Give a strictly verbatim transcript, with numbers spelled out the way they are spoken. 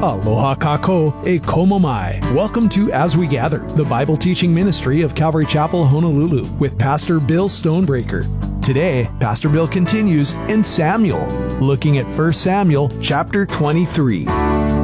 Aloha kako e komo mai. Welcome to As We Gather, the Bible teaching ministry of Calvary Chapel, Honolulu, with Pastor Bill Stonebreaker. Today, Pastor Bill continues in Samuel, looking at First Samuel chapter twenty-three.